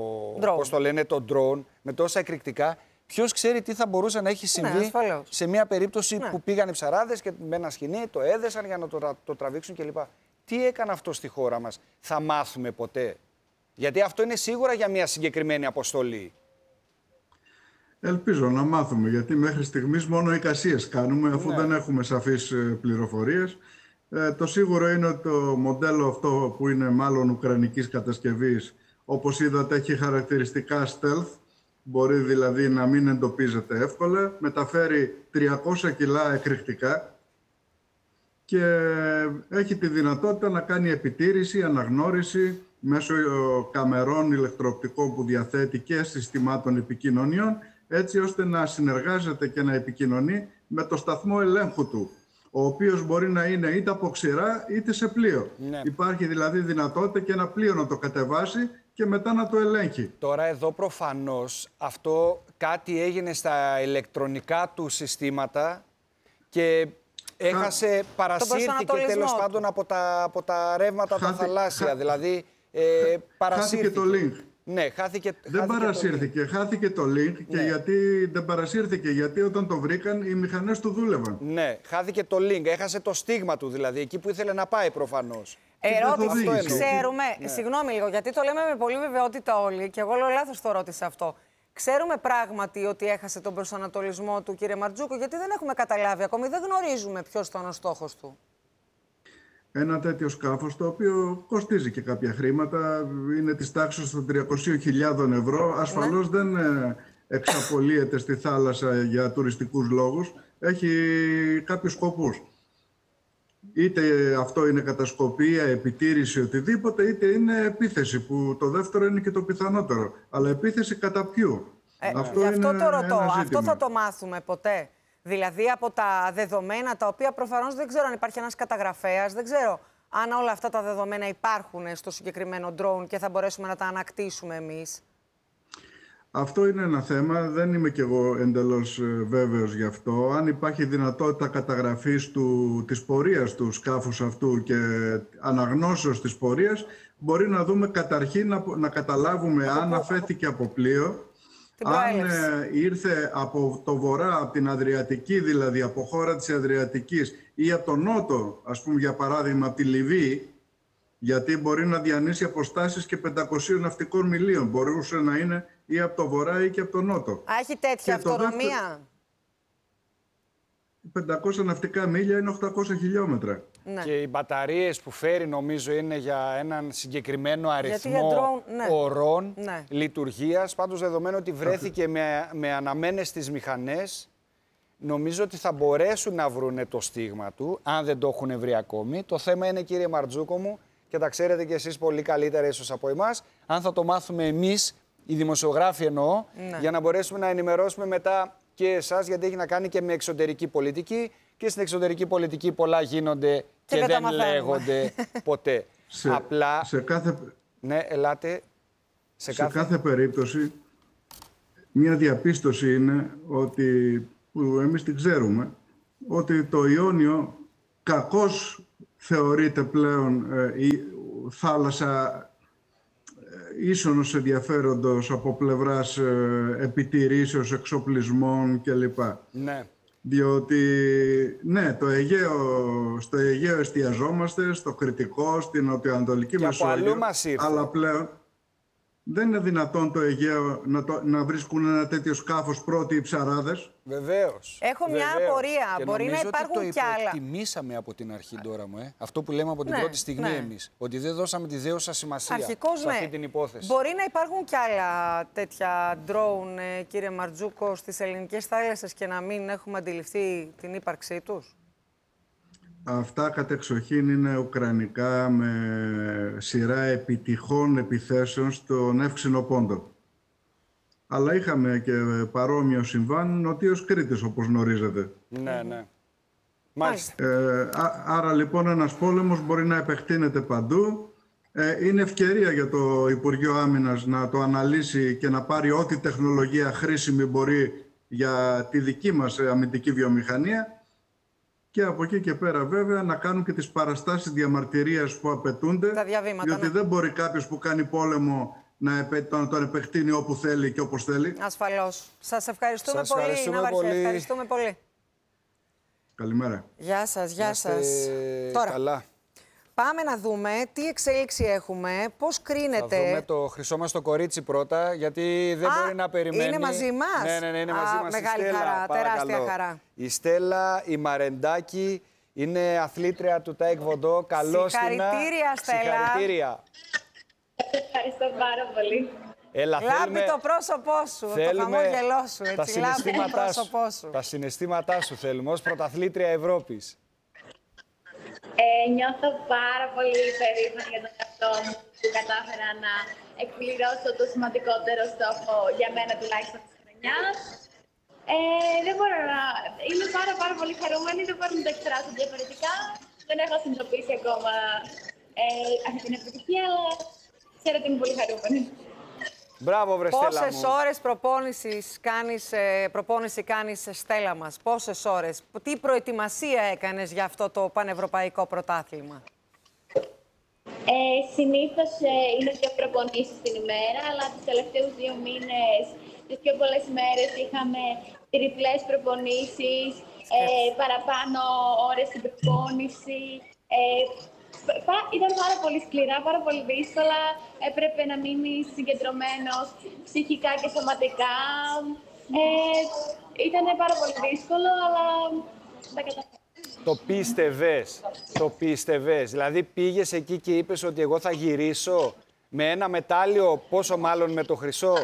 B: πώς το λένε, το drone, με τόσα εκρηκτικά, ποιος ξέρει τι θα μπορούσε να έχει συμβεί
A: ναι,
B: σε μια περίπτωση
A: ναι.
B: που πήγαν οι ψαράδες και με ένα σκηνή το έδεσαν για να το, το τραβήξουν κλπ. Τι έκανε αυτό στη χώρα μας, θα μάθουμε ποτέ? Γιατί αυτό είναι σίγουρα για μια συγκεκριμένη αποστολή.
H: Ελπίζω να μάθουμε, γιατί μέχρι στιγμής μόνο εικασίες κάνουμε, αφού ναι. δεν έχουμε σαφείς πληροφορίες. Ε, το σίγουρο είναι ότι το μοντέλο αυτό, που είναι μάλλον ουκρανικής κατασκευής, όπως είδατε έχει χαρακτηριστικά stealth, μπορεί δηλαδή να μην εντοπίζεται εύκολα, μεταφέρει τριακόσια κιλά εκρηκτικά και έχει τη δυνατότητα να κάνει επιτήρηση, αναγνώριση μέσω καμερών ηλεκτροοπτικών που διαθέτει και συστημάτων επικοινωνιών, έτσι ώστε να συνεργάζεται και να επικοινωνεί με το σταθμό ελέγχου του, ο οποίος μπορεί να είναι είτε από ξηρά είτε σε πλοίο. Ναι. Υπάρχει δηλαδή δυνατότητα και ένα πλοίο να το κατεβάσει και μετά να το ελέγχει.
B: Τώρα εδώ προφανώς αυτό κάτι έγινε στα ηλεκτρονικά του συστήματα και έχασε, Χα... παρασύρθηκε τέλος πάντων από τα, από τα ρεύματα Χάθη... τα θαλάσσια. Χα... Δηλαδή ε, παρασύρθηκε.
H: Χάθηκε το link.
B: Ναι, χάθηκε,
H: δεν
B: χάθηκε
H: παρασύρθηκε,
B: το
H: χάθηκε το link και
B: ναι.
H: γιατί δεν παρασύρθηκε, γιατί όταν το βρήκαν οι μηχανές του δούλευαν.
B: Ναι, χάθηκε το link, έχασε το στίγμα του δηλαδή, εκεί που ήθελε να πάει προφανώς.
A: Ερώτηση, ξέρουμε, ναι. συγγνώμη λίγο, γιατί το λέμε με πολύ βεβαιότητα όλοι και εγώ λέω λάθος το ρώτησα αυτό. Ξέρουμε πράγματι ότι έχασε τον προσανατολισμό του, κύριε Μαρτζούκο, γιατί δεν έχουμε καταλάβει ακόμη, δεν γνωρίζουμε ποιος ήταν ο στόχος του.
H: ένα τέτοιο σκάφος, το οποίο κοστίζει και κάποια χρήματα, είναι της τάξης των τριακόσιες χιλιάδες ευρώ. Ασφαλώς ναι. δεν εξαπολύεται στη θάλασσα για τουριστικούς λόγους. Έχει κάποιους σκοπούς. Είτε αυτό είναι κατασκοπία, επιτήρηση, οτιδήποτε, είτε είναι επίθεση, που το δεύτερο είναι και το πιθανότερο. Αλλά επίθεση κατά ποιου?
A: Ε, αυτό γι' αυτό το ρωτώ. Αυτό θα το μάθουμε ποτέ. Δηλαδή από τα δεδομένα, τα οποία προφανώς δεν ξέρω αν υπάρχει ένας καταγραφέας, δεν ξέρω αν όλα αυτά τα δεδομένα υπάρχουν στο συγκεκριμένο drone και θα μπορέσουμε να τα ανακτήσουμε εμείς.
H: Αυτό είναι ένα θέμα, δεν είμαι κι εγώ εντελώς βέβαιος γι' αυτό. Αν υπάρχει δυνατότητα καταγραφής του, της πορείας του σκάφους αυτού και αναγνώσεως της πορείας, μπορεί να δούμε καταρχήν να, να καταλάβουμε από αν πού, αφέθηκε από πλοίο, αν ε, ήρθε από το βορρά, από την Αδριατική δηλαδή, από χώρα της Αδριατικής ή από τον Νότο, ας πούμε για παράδειγμα από τη Λιβύη, γιατί μπορεί να διανύσει αποστάσεις και πεντακόσιων ναυτικών μιλίων. Μπορούσε να είναι ή από το βορρά ή και από το νότο.
A: Α, έχει τέτοια και αυτονομία. Δεύτερο,
H: πεντακόσια ναυτικά μίλια είναι οχτακόσια χιλιόμετρα.
B: Ναι. Και οι μπαταρίες που φέρει νομίζω είναι για έναν συγκεκριμένο αριθμό
A: drone, ναι.
B: ωρών
A: ναι.
B: λειτουργίας. Πάντως δεδομένου ότι βρέθηκε με, με αναμένες στις μηχανές, νομίζω ότι θα μπορέσουν να βρούνε το στίγμα του, αν δεν το έχουν βρει ακόμη. Το θέμα είναι, κύριε Μαρτζούκο μου, και τα ξέρετε κι εσείς πολύ καλύτερα ίσως από εμάς, αν θα το μάθουμε εμείς, οι δημοσιογράφοι εννοώ, ναι. για να μπορέσουμε να ενημερώσουμε μετά και εσάς, γιατί έχει να κάνει και με εξωτερική πολιτική, και στην εξωτερική πολιτική πολλά γίνονται και, και δεν λέγονται ποτέ.
H: Σε,
B: Απλά,
H: σε κάθε,
B: ναι, ελάτε, σε,
H: σε
B: κάθε...
H: κάθε περίπτωση, μια διαπίστωση είναι ότι, που εμείς την ξέρουμε, ότι το Ιόνιο κακώς θεωρείται πλέον ε, η θάλασσα ε, ίσονος ενδιαφέροντος από πλευράς ε, επιτηρήσεως, εξοπλισμών κλπ.
B: Ναι.
H: Διότι, ναι, το Αιγαίο, στο Αιγαίο εστιαζόμαστε, στο Κρητικό, στην Νοτιοανατολική Μεσόγειο, αλλά πλέον δεν είναι δυνατόν το Αιγαίο να, το, να βρίσκουν ένα τέτοιο σκάφος πρώτοι οι ψαράδες.
B: Βεβαίως.
A: Έχω μια
B: Βεβαίως.
A: απορία.
B: Και
A: μπορεί να υπάρχουν
B: ότι το
A: κι άλλα.
B: υποτιμήσαμε από την αρχή τώρα μου, ε. Αυτό που λέμε από την
A: ναι,
B: πρώτη στιγμή
A: ναι.
B: εμείς. Ότι δεν δώσαμε τη δέουσα σημασία
A: Αρχικώς,
B: σε
A: ναι.
B: αυτή την υπόθεση.
A: Μπορεί να υπάρχουν κι άλλα τέτοια drone, ε, κύριε Μαρτζούκο, στις ελληνικές θάλασσες και να μην έχουμε αντιληφθεί την ύπαρξή τους.
H: Αυτά κατεξοχήν είναι ουκρανικά με σειρά επιτυχών επιθέσεων στον Εύξηνο Πόντο. Αλλά είχαμε και παρόμοιο συμβάν νοτίως Κρήτης, όπως γνωρίζετε.
B: Ναι, ναι. Μάλιστα.
H: Ε, α, άρα λοιπόν ένας πόλεμος μπορεί να επεκτείνεται παντού. Ε, είναι ευκαιρία για το Υπουργείο Άμυνας να το αναλύσει και να πάρει ό,τι τεχνολογία χρήσιμη μπορεί για τη δική μας αμυντική βιομηχανία. Και από εκεί και πέρα βέβαια να κάνουν και τις παραστάσεις διαμαρτυρίας που απαιτούνται.
A: Τα διαβήματα,
H: διότι
A: ναι.
H: δεν μπορεί κάποιος που κάνει πόλεμο να επε, τον, τον επεκτείνει όπου θέλει και όπως θέλει.
A: Ασφαλώς. Σας ευχαριστούμε
B: Σας
A: πολύ,
B: ευχαριστούμε
A: Ναύαρχε.
B: πολύ.
A: Ευχαριστούμε πολύ.
H: Καλημέρα.
A: Γεια σας, γεια σας.
B: Τώρα, καλά.
A: Πάμε να δούμε τι εξέλιξη έχουμε, πώς κρίνεται.
B: Θα δούμε το χρυσό μας το κορίτσι πρώτα, γιατί δεν
A: Α,
B: μπορεί να περιμένει.
A: Είναι μαζί μας.
B: Ναι, ναι, ναι, είναι μαζί
A: Α,
B: μας.
A: Μεγάλη
B: η Στέλλα,
A: χαρά,
B: παρακαλώ.
A: τεράστια χαρά.
B: Η Στέλλα, η Μαρεντάκη, είναι αθλήτρια του Τάικ Βοντό. Καλώς την.
A: Συγχαρητήρια, Στέλλα.
B: Συγχαρητήρια.
G: Ευχαριστώ πάρα πολύ.
B: Έλα,
A: λάμπει
B: θέλουμε...
A: το πρόσωπό σου, το χαμόγελό σου, έτσι,
B: τα συναισθήματά
A: το πρόσωπό σου.
B: Τα συναισθήματά σου θέλουμε ως πρωταθλήτρια Ευρώπης.
G: Ε, νιώθω πάρα πολύ περήφανη για τον εαυτό μου που κατάφερα να εκπληρώσω το σημαντικότερο στόχο για μένα τουλάχιστον της χρονιάς. Ε, δεν μπορώ να... Είμαι πάρα πάρα πολύ χαρούμενη, δεν μπορώ να το εκφράσω διαφορετικά. Δεν έχω συνειδητοποιήσει ακόμα ε, αυτή την επιτυχία, αλλά ξέρω ότι είμαι πολύ χαρούμενη.
B: Μπράβο, βρε Στέλλα μου.
A: Πόσες ώρες προπόνησης κάνεις, ε, προπόνηση κάνεις, Στέλλα μας, πόσες ώρες, τι προετοιμασία έκανες για αυτό το πανευρωπαϊκό πρωτάθλημα?
G: Ε, συνήθως ε, είναι δύο προπονήσεις την ημέρα, αλλά τους τελευταίους δύο μήνες, τις πιο πολλές μέρες είχαμε τριπλές προπονήσεις, ε, παραπάνω ώρες στην προπόνηση. Ε, Ήταν πάρα πολύ σκληρά, πάρα πολύ δύσκολα. Έπρεπε να μείνεις συγκεντρωμένος ψυχικά και σωματικά. Ε, ήταν πάρα πολύ δύσκολο, αλλά τα καταφέραμε.
B: Το πίστευες, το πίστευες. Δηλαδή πήγες εκεί και είπες ότι εγώ θα γυρίσω με ένα μετάλλιο, πόσο μάλλον με το χρυσό.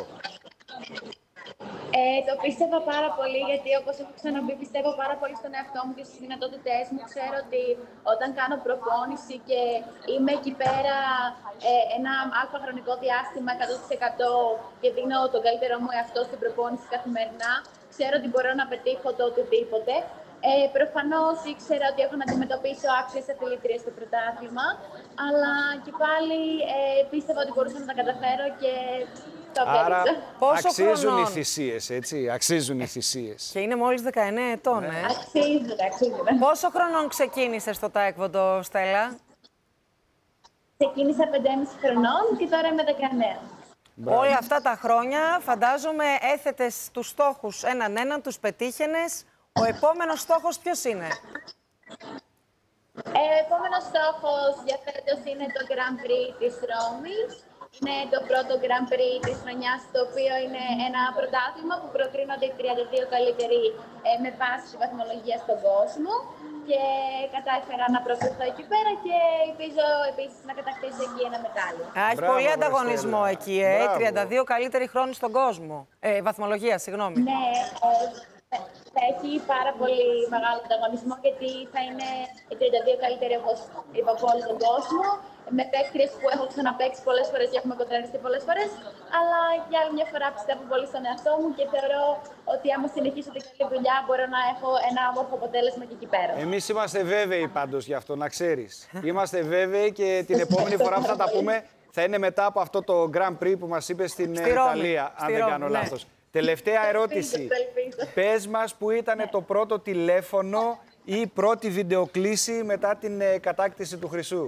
I: Ε, το πίστευα πάρα πολύ, γιατί όπως έχω ξαναπεί, πιστεύω πάρα πολύ στον εαυτό μου και στις δυνατότητές μου. Ξέρω ότι όταν κάνω προπόνηση και είμαι εκεί πέρα ε, ένα άλφα χρονικό διάστημα εκατό τοις εκατό και δίνω τον καλύτερό μου εαυτό στην προπόνηση καθημερινά, ξέρω ότι μπορώ να πετύχω το οτιδήποτε. Ε, προφανώς ήξερα ότι έχω να αντιμετωπίσω άξιες αθλήτριες στο πρωτάθλημα, αλλά και πάλι ε, πίστευα ότι μπορούσα να τα καταφέρω και το
B: Άρα
A: πόσο
B: αξίζουν
A: χρονών?
B: οι θυσίες, έτσι, αξίζουν οι θυσίες.
A: Και είναι μόλις δεκαεννέα ετών,
B: ναι.
A: ε.
I: Αξίζουν, αξίζουν.
A: Πόσο χρονών ξεκίνησες στο τάεκβοντο, Στέλλα?
I: Ξεκίνησα πεντέμισι χρονών και τώρα είμαι δεκαεννέα.
A: Μπράβο. Όλα αυτά τα χρόνια φαντάζομαι έθετες τους στόχους έναν έναν, τους πετύχαινες. Ο επόμενος στόχος ποιος είναι?
I: Ε, ο επόμενος στόχος για φέτος είναι το Grand Prix της Ρώμης. Είναι το πρώτο Grand Prix της χρονιάς, το οποίο είναι ένα πρωτάθλημα που προκρίνονται οι τριάντα δύο καλύτεροι ε, με βάση τη βαθμολογία στον κόσμο. Και κατάφερα να προκριθώ εκεί πέρα και ελπίζω επίσης να κατακτήσω εκεί ένα μετάλλιο.
A: Α, έχει
B: Μπράβο,
A: πολύ ανταγωνισμό
B: Στέλλα.
A: εκεί, ε.
B: Μπράβο.
A: τριάντα δύο καλύτεροι χρόνοι στον κόσμο. Ε, βαθμολογία, συγγνώμη.
I: Ναι, ε, θα έχει πάρα πολύ μεγάλο ανταγωνισμό, γιατί θα είναι οι τριάντα δύο καλύτεροι, όπως είπα, από όλο τον κόσμο. Με παίκτριες που έχω ξαναπαίξει πολλές φορές και έχουμε κοντραριστεί πολλές φορές. Αλλά για άλλη μια φορά πιστεύω πολύ στον εαυτό μου και θεωρώ ότι άμα συνεχίσω την καλή δουλειά μπορώ να έχω ένα όμορφο αποτέλεσμα και εκεί πέρα.
B: Εμείς είμαστε βέβαιοι πάντως γι' αυτό, να ξέρεις. Είμαστε βέβαιοι και την επόμενη φορά που θα τα πούμε θα είναι μετά από αυτό το Grand Prix που μας είπε στην
A: Στη
B: Ιταλία,
A: Ρώμη.
B: αν
A: Στη
B: δεν
A: Ρώμη,
B: κάνω
A: ναι.
B: λάθος. Τελευταία ερώτηση.
I: Το ελπίζω.
B: Πες μας που ήταν το πρώτο τηλέφωνο ή η πρώτη βιντεοκλήση μετά την ε, κατάκτηση του χρυσού.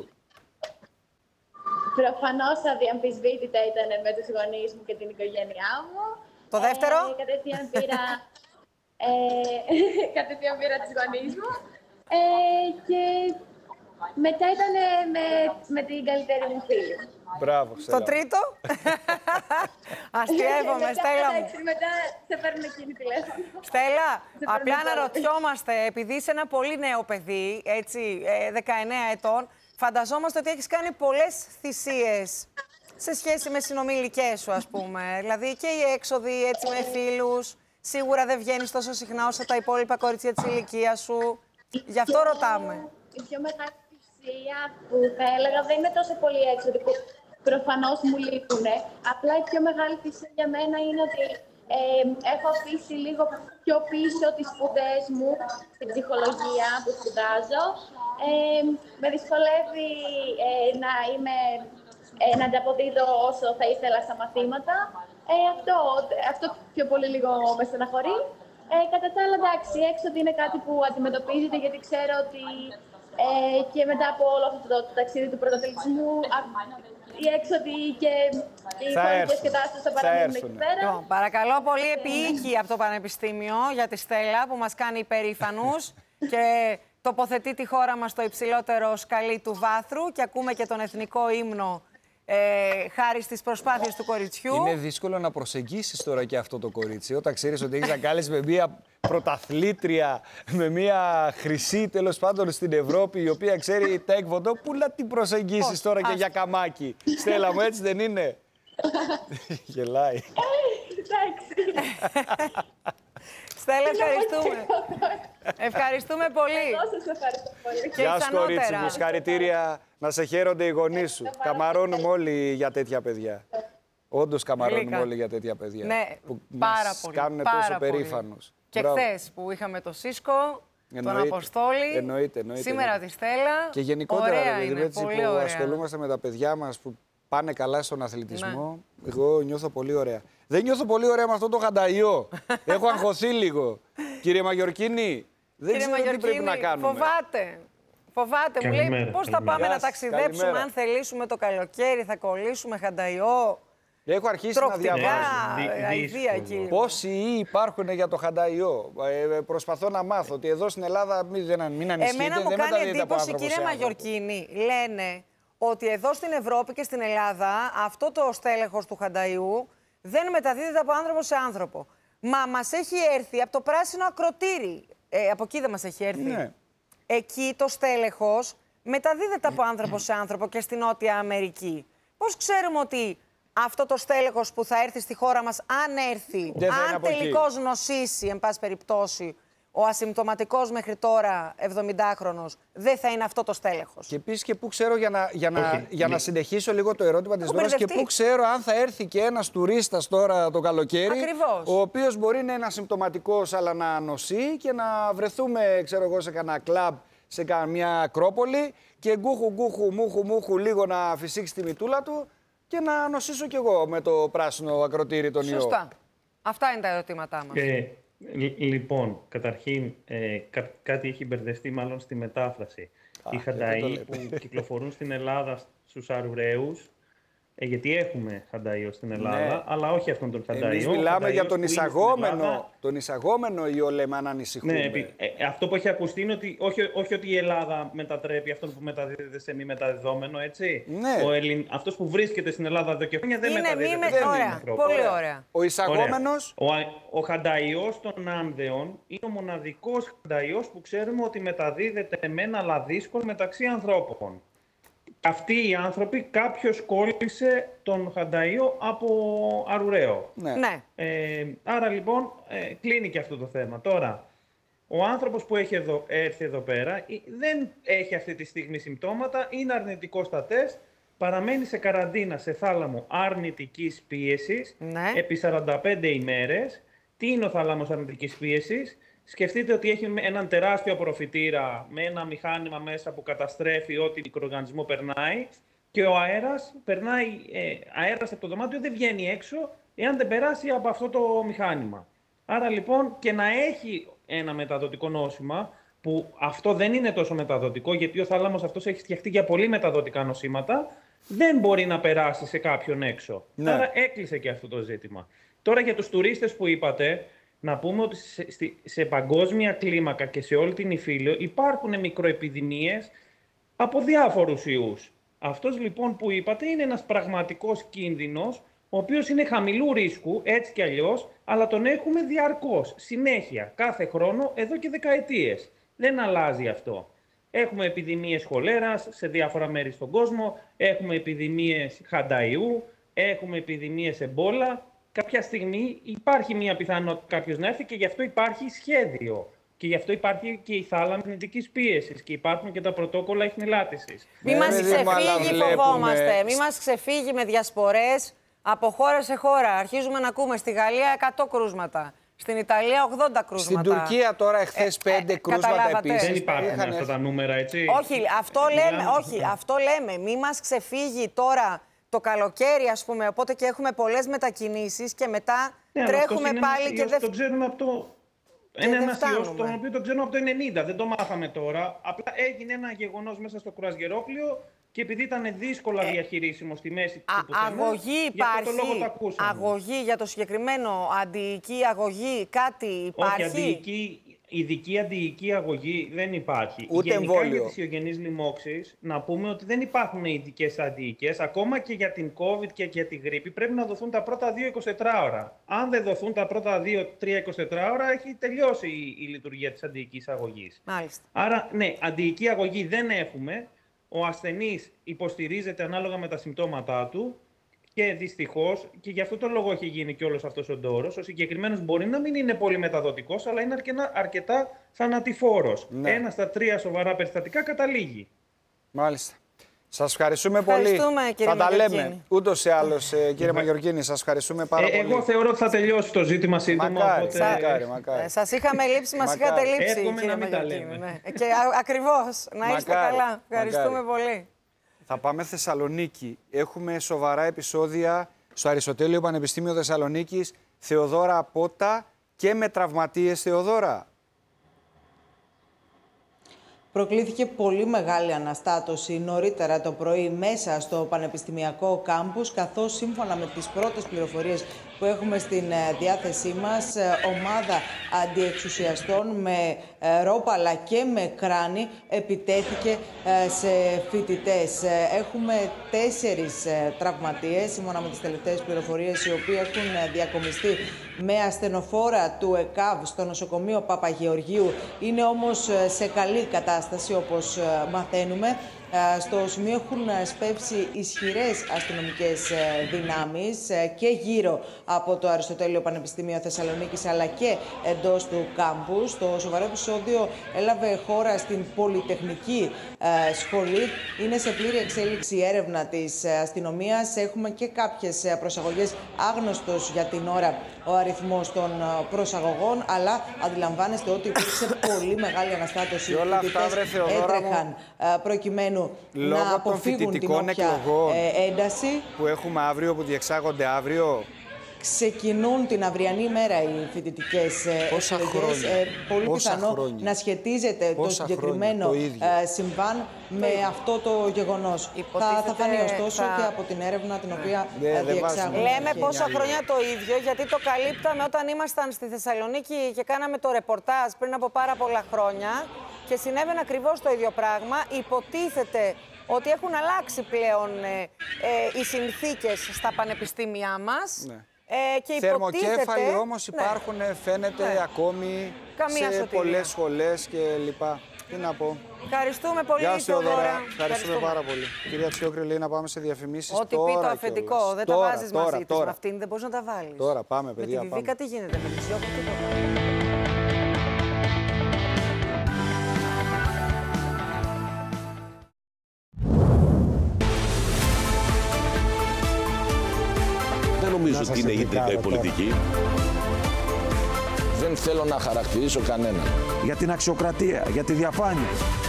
I: Προφανώς αδιαμφισβήτητα ήταν με τους γονείς μου και την οικογένειά μου.
A: Το δεύτερο?
I: Ε, κατευθείαν πήρα, ε, κατευθείαν πήρα τους γονείς μου. Ε, και μετά ήταν με, με την καλύτερη μου φίλη.
B: Μπράβο, Στέλλα.
A: Το τρίτο. Αστειεύομαι,
I: Μετά,
A: Στέλλα μου.
I: εντάξει, μετά σε παίρνουν εκείνη τηλέφωνο.
A: Στέλλα,
I: Σε
A: απλά
I: παίρνω
A: αναρωτιόμαστε, επειδή είσαι ένα πολύ νέο παιδί, έτσι, ε, δεκαεννέα ετών, φανταζόμαστε ότι έχεις κάνει πολλές θυσίες σε σχέση με συνομιλικές σου, ας πούμε. Δηλαδή και οι έξοδοι έτσι με φίλους, σίγουρα δεν βγαίνεις τόσο συχνά όσο τα υπόλοιπα κορίτσια της ηλικίας σου. Γι' αυτό ρωτάμε.
I: Η πιο μεγάλη θυσία που θα έλεγα δεν είναι τόσο πολύ έξοδοι που προφανώς μου λείπουν. Απλά η πιο μεγάλη θυσία για μένα είναι ότι ε, έχω αφήσει λίγο πιο πίσω τις σπουδές μου στην ψυχολογία που σπουδάζω. Ε, με δυσκολεύει ε, να, είμαι, ε, να ανταποδίδω όσο θα ήθελα στα μαθήματα. Ε, αυτό, αυτό πιο πολύ λίγο με στεναχωρεί. Ε, κατά τα άλλα, εντάξει, έξοδοι είναι κάτι που αντιμετωπίζεται, γιατί ξέρω ότι ε, και μετά από όλο αυτό το, το ταξίδι του πρωταθλητισμού, οι έξοδοι και οι οικονομικές κατάστασεις θα παραμείνουν εκεί πέρα.
A: Λοιπόν, παρακαλώ πολύ, επίοικη από το Πανεπιστήμιο για τη Στέλλα που μας κάνει υπερήφανους και τοποθετεί τη χώρα μας στο υψηλότερο σκαλί του βάθρου και ακούμε και τον εθνικό ύμνο ε, χάρη στις προσπάθειες του κοριτσιού.
B: Είναι δύσκολο να προσεγγίσεις τώρα και αυτό το κορίτσι. Όταν ξέρεις ότι έχεις να κάνεις με μία πρωταθλήτρια, με μία χρυσή τέλος πάντων στην Ευρώπη, η οποία ξέρει τέκβοντο, πού να την προσεγγίσεις
A: Πώς,
B: τώρα και
A: ας...
B: για καμάκι. Στέλλα μου, έτσι δεν είναι? Γελάει.
I: Εντάξει.
A: Στέλλα, ευχαριστούμε. Ευχαριστούμε πολύ.
I: Εγώ σας ευχαριστώ πολύ.
A: Και
B: Γεια σου, κορίτσι
A: ικανότερα.
B: μου. Συγχαρητήρια. Να σε χαίρονται οι γονείς σου. Καμαρώνουμε όλοι για τέτοια παιδιά. Όντως καμαρώνουμε
A: Γλύκα.
B: όλοι για τέτοια παιδιά.
A: Ναι,
B: που
A: πάρα
B: μας
A: πολύ.
B: κάνουν
A: πάρα
B: τόσο
A: πολύ.
B: περήφανους.
A: Και
B: Μπράβο.
A: χθες που είχαμε το Σίσκο, τον
B: Εννοείται.
A: Αποστόλη,
B: Εννοείται, εννοείται,
A: σήμερα
B: εννοείται.
A: τη Στέλλα.
B: Και γενικότερα,
A: ωραία
B: ρε,
A: είναι,
B: έτσι,
A: πολύ
B: που
A: ωραία.
B: ασχολούμαστε με τα παιδιά μας που πάνε καλά στον αθλητισμό, εγώ νιώθω πολύ ωραία. Δεν νιώθω πολύ ωραία με αυτό το χανταϊό. Έχω αγχωθεί λίγο. Κύριε Μαγιορκίνη, δεν
A: Κύριε
B: ξέρω τι πρέπει να
A: Μαγιορκίνη,
B: κάνουμε.
A: Φοβάται. Φοβάται. Μου λέει
F: Καλημέρα,
A: πώς θα
F: καλημέρα.
A: πάμε
B: Γεια
A: να
B: σας,
A: ταξιδέψουμε,
B: καλημέρα.
A: αν θελήσουμε το καλοκαίρι, θα κολλήσουμε χανταϊό.
B: Έχω αρχίσει να
A: Τροκτικά,
B: διαβάζω.
F: Δι-
A: αηδία
F: δύσκολο.
A: εκεί.
B: Πόσοι ιοί υπάρχουν για το χανταϊό. Ε, ε, προσπαθώ να μάθω ότι εδώ στην Ελλάδα μην, δεν, μην ανησυχείτε.
A: Εμένα μου
B: δεν
A: κάνει
B: μεταδίδεται από
A: εντύπωση,
B: άνθρωπο
A: κύριε
B: σε άνθρωπο.
A: Μαγιορκίνη, λένε ότι εδώ στην Ευρώπη και στην Ελλάδα αυτό το στέλεχος του χανταϊού δεν μεταδίδεται από άνθρωπο σε άνθρωπο. Μα μας έχει έρθει από το πράσινο ακροτήρι. Ε, από εκεί δεν μας έχει έρθει.
B: Ναι.
A: εκεί το στέλεχος μεταδίδεται από άνθρωπο σε άνθρωπο και στην Νότια Αμερική. Πώς ξέρουμε ότι αυτό το στέλεχος που θα έρθει στη χώρα μας, αν έρθει, αν τελικώς νοσήσει, εν πάση περιπτώσει, ο ασυμπτωματικός μέχρι τώρα εβδομηντάχρονος, δεν θα είναι αυτό το στέλεχος.
B: Και επίσης και πού ξέρω, για να, για να, Όχι, για να συνεχίσω λίγο το ερώτημα της Δώρας, και πού ξέρω αν θα έρθει και ένας τουρίστας τώρα το καλοκαίρι,
A: Ακριβώς.
B: ο οποίος μπορεί να είναι ασυμπτωματικός αλλά να νοσεί και να βρεθούμε, ξέρω εγώ, σε κανένα κλαμπ, σε καμιά Ακρόπολη και γκούχου, γκούχου, μούχου, μούχου, λίγο να φυσήξει τη μητούλα του και να νοσήσω κι εγώ με το πράσινο ακροτήρι τον ιό.
A: Σωστά. Αυτά είναι τα ερωτήματά μας.
J: Ε, λοιπόν, καταρχήν, ε, κά, κάτι έχει μπερδευτεί μάλλον στη μετάφραση. Α, οι Χανταΐ που κυκλοφορούν στην Ελλάδα στους Αρουραίους, ε, γιατί έχουμε Χανταΐο στην Ελλάδα, ναι, αλλά όχι αυτόν τον Χανταΐο.
B: Εμείς μιλάμε για τον εισαγόμενο, τον εισαγόμενο ιό, λέμε, αν ανησυχούμε.
J: Ναι, ε, αυτό που έχει ακουστεί είναι ότι όχι, όχι ότι η Ελλάδα μετατρέπει αυτόν που μεταδίδεται σε μη μεταδεδόμενο, έτσι.
B: Ναι.
J: Ο Ελλην... Αυτός που βρίσκεται στην Ελλάδα εδώ και χρόνια δεν
A: είναι
J: μεταδίδεται.
A: Μη... Δεν ωραία. Είναι πολύ ωραία.
B: Ο εισαγόμενος.
J: Ο, ο Χανταΐος των Άνδεων είναι ο μοναδικός Χανταΐος που ξέρουμε ότι μεταδίδεται με ένα λαδίσκο μεταξύ ανθρώπων. Αυτοί οι άνθρωποι, κάποιος κόλλησε τον Χανταΐο από Αρουραίο.
A: Ναι.
J: Ε, άρα λοιπόν ε, κλείνει και αυτό το θέμα. Τώρα, ο άνθρωπος που έχει εδώ, έρθει εδώ πέρα δεν έχει αυτή τη στιγμή συμπτώματα, είναι αρνητικός στα τεστ, παραμένει σε καραντίνα σε θάλαμο αρνητικής πίεσης,
A: ναι,
J: επί σαράντα πέντε ημέρες. Τι είναι ο θάλαμος αρνητικής πίεσης? Σκεφτείτε ότι έχει έναν τεράστιο απορροφητήρα με ένα μηχάνημα μέσα που καταστρέφει ό,τι μικροοργανισμό περνάει και ο αέρας περνάει, ε, αέρας από το δωμάτιο δεν βγαίνει έξω εάν δεν περάσει από αυτό το μηχάνημα. Άρα λοιπόν και να έχει ένα μεταδοτικό νόσημα, που αυτό δεν είναι τόσο μεταδοτικό γιατί ο θάλαμος αυτός έχει φτιαχτεί για πολύ μεταδοτικά νοσήματα, δεν μπορεί να περάσει σε κάποιον έξω. Ναι. Άρα έκλεισε και αυτό το ζήτημα. Τώρα για τους τουρίστες που είπατε, να πούμε ότι σε, σε, σε παγκόσμια κλίμακα και σε όλη την Ιφίλιο υπάρχουν μικροεπιδημίες από διάφορους ιούς. Αυτός λοιπόν που είπατε είναι ένας πραγματικός κίνδυνος, ο οποίος είναι χαμηλού ρίσκου, έτσι κι αλλιώς, αλλά τον έχουμε διαρκώς, συνέχεια, κάθε χρόνο, εδώ και δεκαετίες. Δεν αλλάζει αυτό. Έχουμε επιδημίες χολέρας σε διάφορα μέρη στον κόσμο, έχουμε επιδημίες Χανταΐου, έχουμε επιδημίες εμπόλα. Κάποια στιγμή υπάρχει μια πιθανότητα κάποιος να έρθει και γι' αυτό υπάρχει σχέδιο. Και γι' αυτό υπάρχει και η θάλαμη αρνητικής πίεσης και υπάρχουν και τα πρωτόκολλα ιχνηλάτησης.
A: Μη μας ξεφύγει, φοβόμαστε. Μη μας ξεφύγει με διασπορές από χώρα σε χώρα. Αρχίζουμε να ακούμε στη Γαλλία εκατό κρούσματα. Στην Ιταλία ογδόντα κρούσματα.
B: Στην Τουρκία τώρα εχθές πέντε ε, κρούσματα επίσης.
J: Δεν υπάρχουν Είχαν... αυτά τα νούμερα, έτσι.
A: Όχι, αυτό λέμε, όχι, αυτό λέμε. Μη μας ξεφύγει τώρα το καλοκαίρι, ας πούμε, οπότε και έχουμε πολλές μετακινήσεις και μετά ναι, τρέχουμε πάλι ένας, και δεν...
J: Το ξέρουμε από το... Είναι ένας ιός τον οποίο το ξέρουμε από το ενενήντα, δεν το μάθαμε τώρα. Απλά έγινε ένα γεγονός μέσα στο κρουαζιερόπλοιο και επειδή ήταν δύσκολα ε, διαχειρίσιμο στη μέση του πουθενά,
A: αγωγή υπάρχει, αγωγή για το συγκεκριμένο, αντιοική αγωγή, κάτι υπάρχει?
J: Όχι, αντιοική, ειδική αντιοική αγωγή δεν υπάρχει.
B: Ούτε
J: γενικά
B: εμβόλιο.
J: Για τις ιογενείς λοιμώξεις, να πούμε ότι δεν υπάρχουν ειδικές αντιοικές. Ακόμα και για την COVID και για τη γρίπη πρέπει να δοθούν τα πρώτα δύο εικοσιτετρά ώρα. Αν δεν δοθούν τα πρώτα δύο τρία εικοσιτετρά ώρα, έχει τελειώσει η, η λειτουργία της αντιοικής αγωγής.
A: Μάλιστα.
J: Άρα, ναι, αντιοική αγωγή δεν έχουμε. Ο ασθενής υποστηρίζεται ανάλογα με τα συμπτώματά του και δυστυχώς, και γι' αυτό το λόγο έχει γίνει και όλος αυτός ο ντόρος, ο συγκεκριμένος μπορεί να μην είναι πολύ μεταδοτικός, αλλά είναι αρκετά, αρκετά θανατηφόρος. Ναι. Ένα στα τρία σοβαρά περιστατικά καταλήγει.
B: Μάλιστα. Σας ευχαριστούμε, ευχαριστούμε πολύ.
A: Κύριε
B: θα τα λέμε ούτως ή άλλως, κύριε Μαγιορκίνη. Σας ευχαριστούμε πάρα
J: ε,
B: πολύ.
J: Εγώ θεωρώ ότι θα τελειώσει το ζήτημα σύντομα.
B: Μακάρι,
J: οπότε...
B: μακάρι, μακάρι.
A: Ε, σας είχαμε λείψει, μας είχατε λείψει,
J: Έρχομαι
A: κύριε
J: να μην τα λέμε.
A: Ναι. Και ακριβώς, να είστε μακάρι, καλά. Ευχαριστούμε μακάρι. πολύ.
B: Θα πάμε Θεσσαλονίκη. Έχουμε σοβαρά επεισόδια στο Αριστοτέλειο Πανεπιστήμιο Θεσσαλονίκης. Θεοδόρα Πότα και με τραυματίες, Θεοδόρα.
K: Προκλήθηκε πολύ μεγάλη αναστάτωση νωρίτερα το πρωί μέσα στο πανεπιστημιακό κάμπους, καθώς σύμφωνα με τις πρώτες πληροφορίες που έχουμε στην διάθεσή μας. Ομάδα αντιεξουσιαστών με ρόπαλα και με κράνη επιτέθηκε σε φοιτητές. Έχουμε τέσσερις τραυματίες, σύμφωνα με τις τελευταίες πληροφορίες, οι οποίοι έχουν διακομιστεί με ασθενοφόρα του ΕΚΑΒ στο νοσοκομείο Παπαγεωργίου. Είναι όμως σε καλή κατάσταση, όπως μαθαίνουμε. Στο σημείο έχουν σπεύσει ισχυρές αστυνομικές δυνάμεις και γύρω από το Αριστοτέλειο Πανεπιστήμιο Θεσσαλονίκης, αλλά και εντός του κάμπους. Το σοβαρό επεισόδιο έλαβε χώρα στην Πολυτεχνική Σχολή. Είναι σε πλήρη εξέλιξη η έρευνα της αστυνομίας. Έχουμε και κάποιες προσαγωγές. Άγνωστος για την ώρα ο αριθμός των προσαγωγών, αλλά αντιλαμβάνεστε ότι υπήρξε πολύ μεγάλη αναστάτωση.
B: Και όλα αυτά, βρε Θεοδόρα,
K: έτρεχαν προκειμένου
B: λόγω
K: να αποφύγουν την όποια ένταση
B: που έχουμε αύριο, που διεξάγονται αύριο.
K: Ξεκινούν την αυριανή μέρα οι φοιτητικές εκλογές. Ε, πολύ Πόσα πιθανό χρόνια. να σχετίζεται Πόσα το συγκεκριμένο το συμβάν με αυτό το γεγονός. Θα, θα φανεί ωστόσο θα... και από την έρευνα την οποία yeah, διεξάγουμε.
A: Λέμε πόσα χρόνια το ίδιο, γιατί το καλύπταμε όταν ήμασταν στη Θεσσαλονίκη και κάναμε το ρεπορτάζ πριν από πάρα πολλά χρόνια και συνέβαινε ακριβώς το ίδιο πράγμα. Υποτίθεται ότι έχουν αλλάξει πλέον ε, ε, οι συνθήκες στα πανεπιστήμια μας. Ναι. Ε, και
B: Θερμοκέφαλοι όμως υπάρχουν, ναι. φαίνεται, ναι. ακόμη Καμία σε σωτηρία. πολλές σχολές και λοιπά. Τι να πω.
A: Ευχαριστούμε πολύ,
B: Γεια σου, Θεοδόρα. Ευχαριστούμε, Ευχαριστούμε πάρα πολύ. Κυρία Τσιόκρη, λέει να πάμε σε διαφημίσεις.
A: Ό,τι πει το αφεντικό, κιόλας. δεν τώρα, τα βάζεις τώρα, μαζί τώρα. της. Με αυτήν δεν μπορείς να τα βάλεις.
B: Τώρα πάμε, παιδιά.
A: Με τη Βιβίκα τι γίνεται, με τη Τσιόκρη τίποτα.
L: Δεν νομίζω ότι είναι ίντρικα η πολιτική.
M: Δεν θέλω να χαρακτηρίσω κανέναν.
N: Για την αξιοκρατία, για τη διαφάνεια.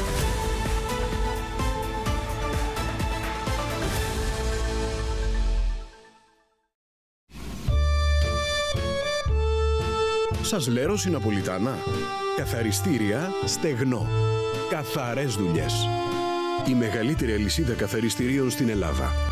O: Σας λέω Ναπολιτάνα. Καθαριστήρια Στεγνό. Καθαρές δουλειές. Η μεγαλύτερη αλυσίδα καθαριστηρίων στην Ελλάδα.